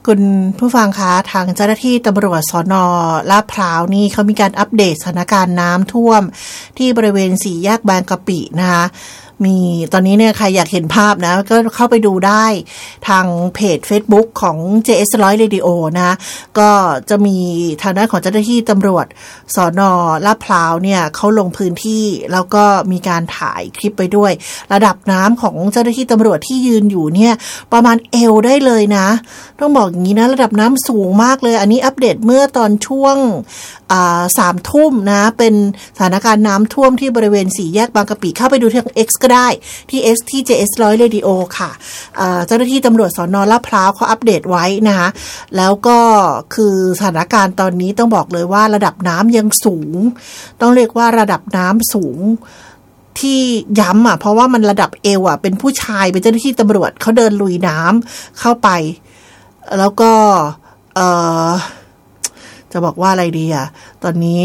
คุณผู้ฟังคะทางเจ้าหน้าที่ตำรวจสน.ลาดพร้าวนี่เขามีการอัปเดตสถานการณ์น้ำท่วมที่บริเวณสี่แยกบางกะปินะคะมีตอนนี้เนี่ยใครอยากเห็นภาพนะก็เข้าไปดูได้ทางเพจ Facebook ของ JS100 Radio นะก็จะมีทางด้านของเจ้าหน้าที่ตำรวจสน.ลาดพร้าวเนี่ยเขาลงพื้นที่แล้วก็มีการถ่ายคลิปไปด้วยระดับน้ำของเจ้าหน้าที่ตำรวจที่ยืนอยู่เนี่ยประมาณเอวได้เลยนะต้องบอกอย่างนี้นะระดับน้ำสูงมากเลยอันนี้อัปเดตเมื่อตอนช่วง3 ทุ่มนะเป็นสถานการณ์น้ำท่วมที่บริเวณสี่แยกบางกะปิเข้าไปดูทาง X ก็ได้ที่ X ที่ JS100 Radio ค่ะเจ้าหน้าที่ตำรวจสน.ลาดพร้าวเขาอัปเดตไว้นะคะแล้วก็คือสถานการณ์ตอนนี้ต้องบอกเลยว่าระดับน้ำยังสูงต้องเรียกว่าระดับน้ำสูงที่ย้ำเพราะว่ามันระดับเอวเป็นผู้ชายเป็นเจ้าหน้าที่ตำรวจเขาเดินลุยน้ำเข้าไปแล้วก็จะบอกว่าอะไรดีตอนนี้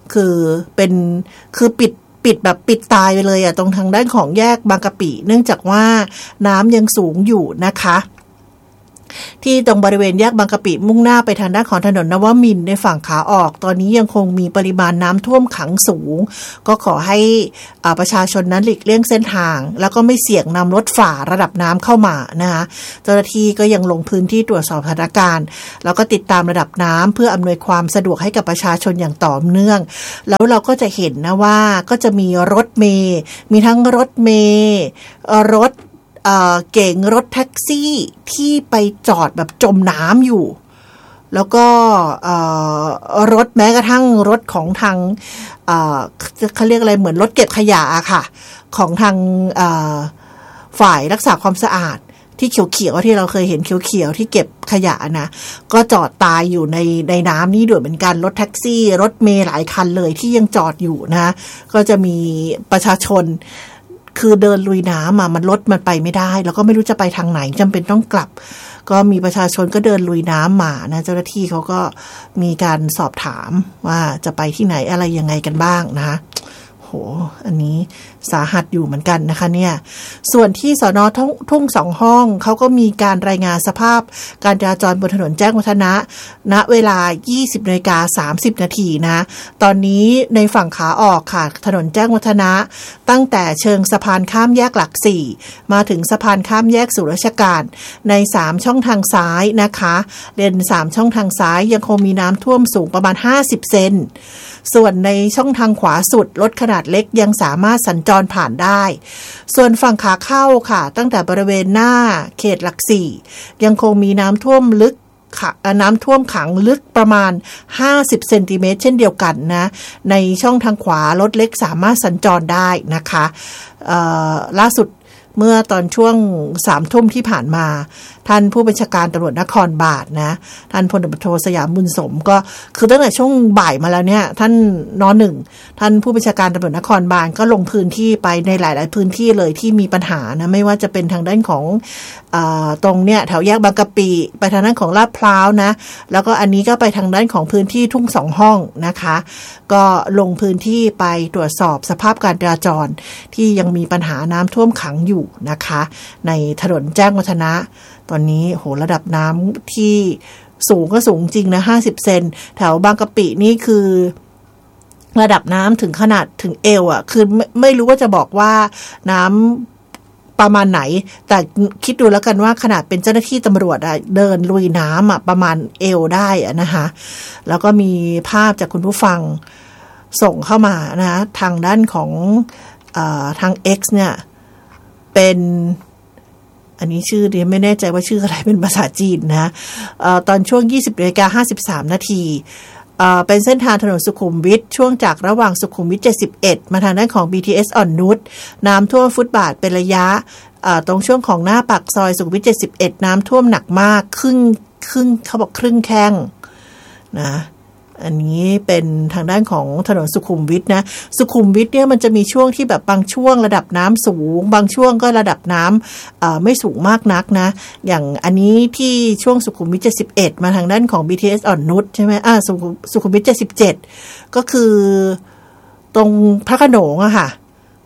คือปิดแบบปิดตายไปเลยตรงทางด้านของแยกบางกะปิเนื่องจากว่าน้ำยังสูงอยู่นะคะที่ตรงบริเวณแยกบางกะปิมุ่งหน้าไปทางด้านของถนนนวมินทร์ในฝั่งขาออกตอนนี้ยังคงมีปริมาณน้ำท่วมขังสูงก็ขอให้ประชาชนนั้นหลีกเลี่ยงเส้นทางแล้วก็ไม่เสี่ยงนำรถฝ่าระดับน้ำเข้ามานะคะเจ้าหน้าที่ก็ยังลงพื้นที่ตรวจสอบสถานการณ์แล้วก็ติดตามระดับน้ำเพื่ออำนวยความสะดวกให้กับประชาชนอย่างต่อเนื่องแล้วเราก็จะเห็นนะว่าก็จะมีรถเมล์มีทั้งรถเมล์รถเก๋งรถแท็กซี่ที่ไปจอดแบบจมน้ำอยู่แล้วก็รถแม้กระทั่งรถของทางเขาเรียกอะไรเหมือนรถเก็บขยะค่ะของทางฝ่ายรักษาความสะอาดที่เขียวๆที่เราเคยเห็นเขียวๆที่เก็บขยะนะก็จอดตายอยู่ในน้ำนี่ด้วยเหมือนกันรถแท็กซี่รถเมล์หลายคันเลยที่ยังจอดอยู่นะก็จะมีประชาชนคือเดินลุยน้ำมันรถมันไปไม่ได้แล้วก็ไม่รู้จะไปทางไหนจำเป็นต้องกลับก็มีประชาชนก็เดินลุยน้ำมานะเจ้าหน้าที่เขาก็มีการสอบถามว่าจะไปที่ไหนอะไรยังไงกันบ้างนะโหอันนี้สาหัสอยู่เหมือนกันนะคะเนี่ยส่วนที่สน.ทุ่ง2 ห้องเขาก็มีการรายงานสภาพการจราจรบนถนนแจ้งวัฒนะณเวลา 20:30 นาทีนะตอนนี้ในฝั่งขาออกค่ะถนนแจ้งวัฒนะตั้งแต่เชิงสะพานข้ามแยกหลัก4มาถึงสะพานข้ามแยกสู่ราชการใน3ช่องทางซ้ายนะคะเลน3ช่องทางซ้ายยังคงมีน้ำท่วมสูงประมาณ50 เซนส่วนในช่องทางขวาสุดรถขนาดเล็กยังสามารถสัญจรผ่านได้ส่วนฝั่งขาเข้าค่ะตั้งแต่บริเวณหน้าเขตหลัก4ยังคงมีน้ำท่วมขังลึกประมาณ50 เซนติเมตรเช่นเดียวกันนะในช่องทางขวารถเล็กสามารถสัญจรได้นะคะล่าสุดเมื่อตอนช่วง3 ทุ่มที่ผ่านมาท่านผู้บัญชาการตำรวจนครบาลนะท่านพลตำรวจโทสยามบุญสมก็คือตั้งแต่ช่วงบ่ายมาแล้วเนี่ยท่านน.1ท่านผู้บัญชาการตำรวจนครบาลก็ลงพื้นที่ไปในหลายๆพื้นที่เลยที่มีปัญหานะไม่ว่าจะเป็นทางด้านของตรงเนี่ยแถวแยกบางกะปิไปทางด้านของลาดพร้าวนะแล้วก็อันนี้ก็ไปทางด้านของพื้นที่ทุ่ง2 ห้องนะคะก็ลงพื้นที่ไปตรวจสอบสภาพการจราจรที่ยังมีปัญหาน้ำท่วมขังอยู่นะคะในถนนแจ้งวัฒนะตอนนี้โหระดับน้ำที่สูงก็สูงจริงนะ50 เซนแถวบางกะปินี่คือระดับน้ำถึงขนาดถึงเอวคือไม่รู้ว่าจะบอกว่าน้ำประมาณไหนแต่คิดดูแล้วกันว่าขนาดเป็นเจ้าหน้าที่ตำรวจเดินลุยน้ำประมาณเอวได้นะคะแล้วก็มีภาพจากคุณผู้ฟังส่งเข้ามานะทางด้านของทาง X เนี่ยเป็นอันนี้ชื่อเรียนไม่แน่ใจว่าชื่ออะไรเป็นภาษาจีนนะตอนช่วง 20:53 นาทีเป็นเส้นทางถนนสุขุมวิทช่วงจากระหว่างสุขุมวิท71มาทางด้านของ BTS อ่อนนุชน้ำท่วมฟุตบาทเป็นระยะตรงช่วงของหน้าปากซอยสุขุมวิท71น้ำท่วมหนักมากครึ่งเขาบอกครึ่งแข้งนะอันนี้เป็นทางด้านของถนนสุขุมวิทนะสุขุมวิทเนี่ยมันจะมีช่วงที่แบบบางช่วงระดับน้ำสูงบางช่วงก็ระดับน้ำไม่สูงมากนักนะอย่างอันนี้ที่ช่วงสุขุมวิท71มาทางด้านของ BTS อ่อนนุชใช่ไหมสุขุมวิท77ก็คือตรงพระโขนงอะค่ะ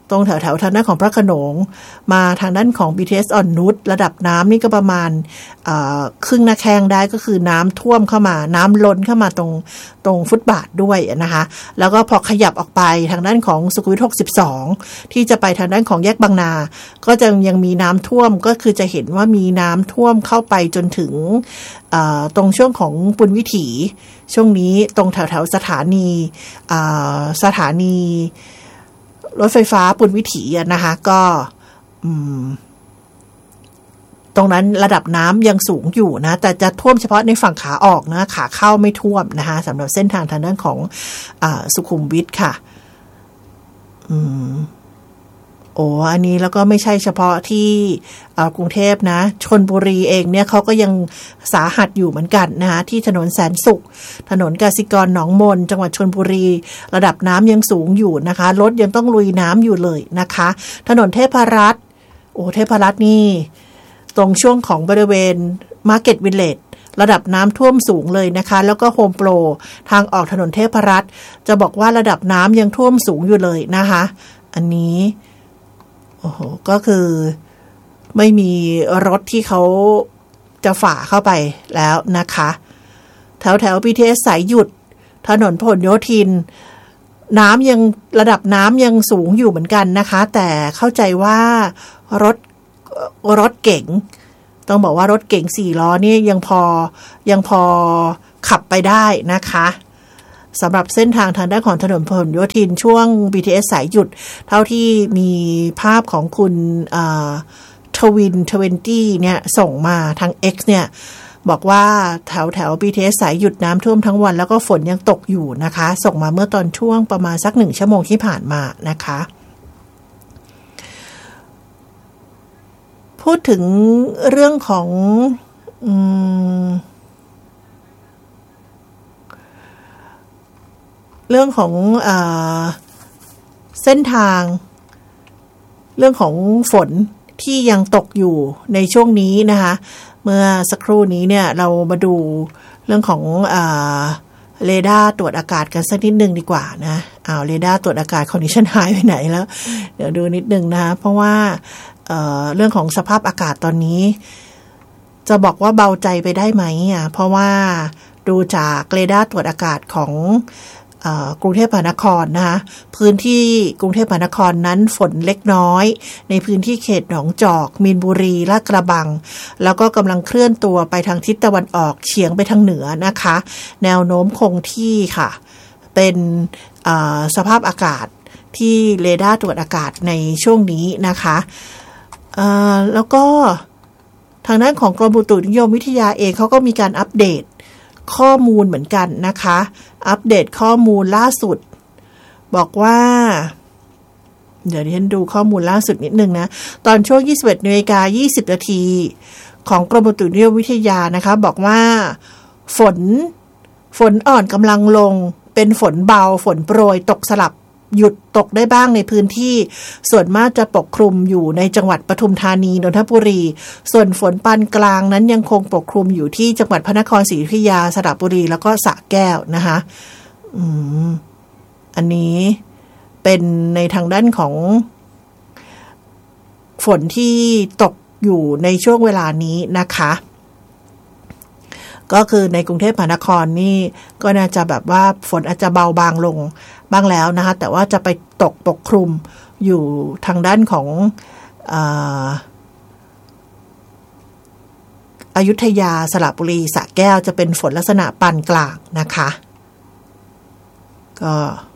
ตรงแถวทางด้านของพระโขนงมาทางด้านของ BTS อ่อนนุชระดับน้ำนี่ก็ประมาณครึ่งหน้าแข้งได้ก็คือน้ำท่วมเข้ามาน้ำล้นเข้ามาตรงฟุตบาทด้วยนะคะแล้วก็พอขยับออกไปทางด้านของสุขุมวิท62ที่จะไปทางด้านของแยกบางนาก็จะยังมีน้ำท่วมก็คือจะเห็นว่ามีน้ำท่วมเข้าไปจนถึงตรงช่วงของปุณวิถีช่วงนี้ตรงแถวสถานีรถไฟฟ้าปุณวิถีนะคะก็ตรงนั้นระดับน้ำยังสูงอยู่นะแต่จะท่วมเฉพาะในฝั่งขาออกนะขาเข้าไม่ท่วมนะคะสำหรับเส้นทางด้านของสุขุมวิทค่ะอันนี้แล้วก็ไม่ใช่เฉพาะที่กรุงเทพนะชลบุรีเองเนี่ยเขาก็ยังสาหัสอยู่เหมือนกันนะคะที่ถนนแสนสุขถนนกสิกรหนองมนจังหวัดชลบุรีระดับน้ำยังสูงอยู่นะคะรถยังต้องลุยน้ำอยู่เลยนะคะถนนเทพรัตน์เทพรัตน์นี่ตรงช่วงของบริเวณ Market Village ระดับน้ำท่วมสูงเลยนะคะแล้วก็โฮมโปรทางออกถนนเทพรัตน์จะบอกว่าระดับน้ำยังท่วมสูงอยู่เลยนะคะอันนี้ก็คือไม่มีรถที่เขาจะฝ่าเข้าไปแล้วนะคะแถว BTS สายหยุดถนนพหลโยธินน้ำยังระดับน้ำยังสูงอยู่เหมือนกันนะคะแต่เข้าใจว่ารถเก๋งต้องบอกว่ารถเก๋ง4ล้อนี่ยังพอขับไปได้นะคะสำหรับเส้นทางด้านของถนนพหลโยธินช่วง BTS สายหยุดเท่าที่มีภาพของคุณทวิน20เนี่ยส่งมาทาง X เนี่ยบอกว่าแถว BTS สายหยุดน้ำท่วมทั้งวันแล้วก็ฝนยังตกอยู่นะคะส่งมาเมื่อตอนช่วงประมาณสัก1ชั่วโมงที่ผ่านมานะคะพูดถึงเรื่องของเส้นทางเรื่องของฝนที่ยังตกอยู่ในช่วงนี้นะคะเมื่อสักครู่นี้เนี่ยเรามาดูเรื่องของเรดาร์ตรวจอากาศกันสักนิดนึงดีกว่านะเรดาร์ตรวจอากาศของดิฉันหายไปไหนแล้วเดี๋ยวดูนิดนึงนะคะเพราะว่าเรื่องของสภาพอากาศตอนนี้จะบอกว่าเบาใจไปได้ไหมเพราะว่าดูจากเรดาร์ตรวจอากาศของกรุงเทพมหานครนะคะพื้นที่กรุงเทพมหานครนั้นฝนเล็กน้อยในพื้นที่เขตหนองจอกมีนบุรีลาดกระบังแล้วก็กำลังเคลื่อนตัวไปทางทิศตะวันออกเฉียงไปทางเหนือนะคะแนวโน้มคงที่ค่ะเป็นสภาพอากาศที่เรดาร์ตรวจอากาศในช่วงนี้นะคะแล้วก็ทางด้านของกรมอุตุนิยมวิทยาเองเขาก็มีการอัปเดตข้อมูลเหมือนกันนะคะอัปเดตข้อมูลล่าสุดบอกว่าเดี๋ยวดิฉันดูข้อมูลล่าสุดนิดนึงนะตอนช่วง 21:20 นาทีของกรมอุตุนิยมวิทยานะคะบอกว่าฝนอ่อนกำลังลงเป็นฝนเบาฝนโปรยตกสลับหยุดตกได้บ้างในพื้นที่ส่วนมากจะปกคลุมอยู่ในจังหวัดปทุมธานีนนทบุรีส่วนฝนปานกลางนั้นยังคงปกคลุมอยู่ที่จังหวัดพระนครศรีอยุธยาสระบุรีแล้วก็สระแก้วนะคะอันนี้เป็นในทางด้านของฝนที่ตกอยู่ในช่วงเวลานี้นะคะก็คือในกรุงเทพมหานครนี่ก็น่าจะแบบว่าฝนอาจจะเบาบางลงบ้างแล้วนะคะแต่ว่าจะไปตกปกคลุมอยู่ทางด้านของอยุธยาสระบุรีสระแก้วจะเป็นฝนลักษณะปานกลางนะคะก็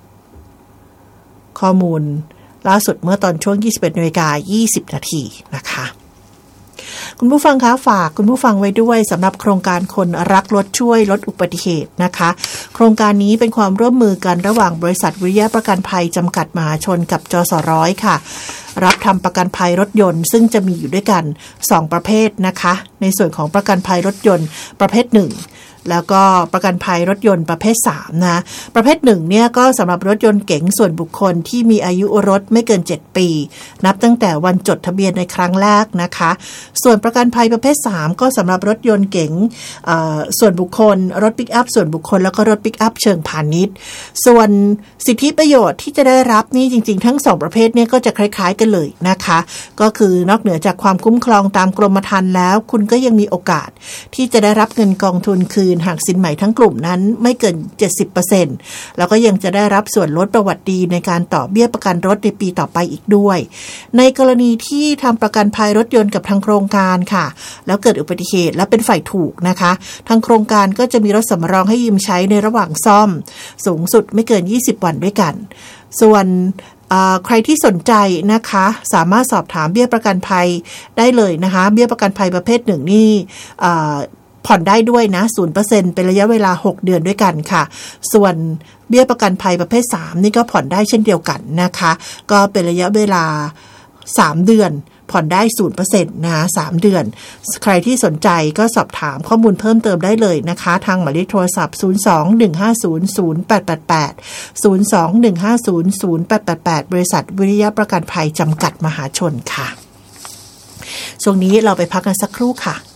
ข้อมูลล่าสุดเมื่อตอนช่วง 21:20 นาทีนะคะคุณผู้ฟังคะฝากคุณผู้ฟังไว้ด้วยสำหรับโครงการคนรักรถช่วยลดอุบัติเหตุนะคะโครงการนี้เป็นความร่วมมือกันระหว่างบริษัทวิริยะประกันภัยจำกัดมหาชนกับจส.ร้อยค่ะรับทำประกันภัยรถยนต์ซึ่งจะมีอยู่ด้วยกัน2ประเภทนะคะในส่วนของประกันภัยรถยนต์ประเภท1แล้วก็ประกันภัยรถยนต์ประเภท3นะประเภท1เนี่ยก็สำหรับรถยนต์เก๋งส่วนบุคคลที่มีอายุรถไม่เกิน7ปีนับตั้งแต่วันจดทะเบียนในครั้งแรกนะคะส่วนประกันภัยประเภท3ก็สำหรับรถยนต์เก๋งส่วนบุคคลรถปิกอัพส่วนบุคคลแล้วก็รถปิกอัพเชิงพาณิชย์ส่วนสิทธิประโยชน์ที่จะได้รับนี่จริงๆทั้ง2ประเภทเนี่ยก็จะคล้ายๆกันเลยนะคะก็คือนอกเหนือจากความคุ้มครองตามกรมธรรม์แล้วคุณก็ยังมีโอกาสที่จะได้รับเงินกองทุนคืนหากสินใหม่ทั้งกลุ่มนั้นไม่เกิน 70% แล้วก็ยังจะได้รับส่วนลดประวัติดีในการต่อเบี้ยประกันรถในปีต่อไปอีกด้วยในกรณีที่ทำประกันภัยรถยนต์กับทางโครงการค่ะแล้วเกิดอุบัติเหตุและเป็นฝ่ายถูกนะคะทางโครงการก็จะมีรถสำรองให้ยืมใช้ในระหว่างซ่อมสูงสุดไม่เกิน20วันด้วยกันส่วนใครที่สนใจนะคะสามารถสอบถามเบี้ยประกันภัยได้เลยนะคะเบี้ยประกันภัยประเภท1นี่ผ่อนได้ด้วยนะ 0% เป็นระยะเวลา6เดือนด้วยกันค่ะส่วนเบี้ยประกันภัยประเภท3นี่ก็ผ่อนได้เช่นเดียวกันนะคะก็เป็นระยะเวลา3เดือนผ่อนได้ 0% นะ3เดือนใครที่สนใจก็สอบถามข้อมูลเพิ่มเติมได้เลยนะคะทางหมายเลขโทรศัพท์02-150-0888 02-150-0888 บริษัทวิริยะประกันภัยจำกัดมหาชนค่ะช่วงนี้เราไปพักกันสักครู่ค่ะ